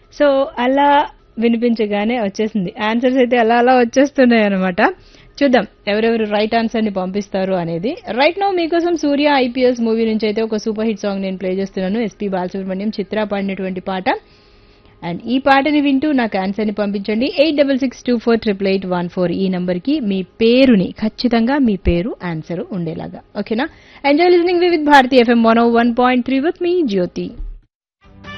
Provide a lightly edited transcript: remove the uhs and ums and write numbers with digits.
So అలా వినిపించగానే వచ్చేసింది. Answers అయితే అలా అలా వచ్చేస్తున్నాయి అనమాట. చూద్దాం ఎవరెవరు రైట్ ఆన్సర్ ని పంపిస్తారు అనేది. రైట్ నౌ మీకోసం సూర్య ఐపీఎస్ మూవీ నుంచి అయితే ఒక సూపర్ హిట్ సాంగ్ నేను ప్లే చేస్తున్నాను. ఎస్పీ బాలసుబ్రహ్మణ్యం చిత్ర పాడినటువంటి పాట. అండ్ ఈ పాటని వింటూ నాకు ఆన్సర్ ని పంపించండి. 8662488814 ఈ నంబర్ కి మీ పేరుని, ఖచ్చితంగా మీ పేరు ఆన్సర్ ఉండేలాగా. ఓకేనా? Enjoy listening with Bharati FM 101.3 with me Jyothi.